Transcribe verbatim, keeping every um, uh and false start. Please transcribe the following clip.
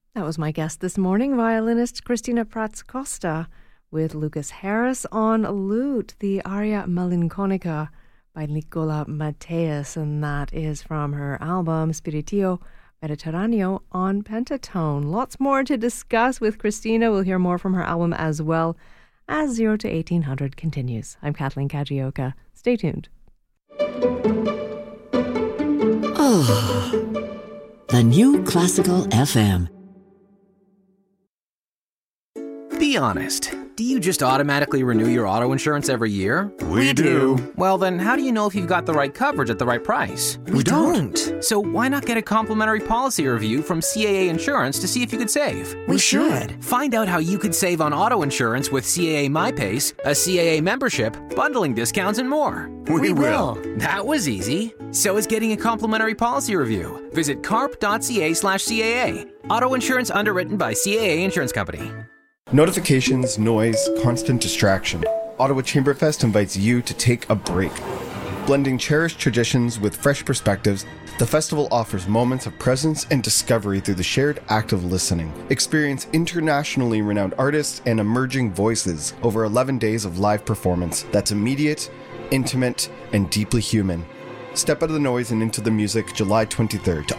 That was my guest this morning, violinist Christina Prats-Costa, with Lucas Harris on lute, the aria Malinconica by Nicola Mateus, and that is from her album Spiritio Mediterraneo on pentatone. Lots more to discuss with Christina. We'll hear more from her album as well as zero to eighteen hundred continues. I'm Kathleen Kajioka. Stay tuned. Oh, the new classical F M. Be honest. Do you just automatically renew your auto insurance every year? We do. Well, then how do you know if you've got the right coverage at the right price? We don't. So why not get a complimentary policy review from C A A Insurance to see if you could save? We should. Find out how you could save on auto insurance with C A A MyPace, a C A A membership, bundling discounts, and more. We, We will. will. That was easy. So is getting a complimentary policy review. Visit carp.ca slash CAA. Auto insurance underwritten by C A A Insurance Company. Notifications, noise, constant distraction. Ottawa Chamberfest invites you to take a break. Blending cherished traditions with fresh perspectives, the festival offers moments of presence and discovery through the shared act of listening. Experience internationally renowned artists and emerging voices over eleven days of live performance that's immediate, intimate, and deeply human. Step out of the noise and into the music July twenty-third to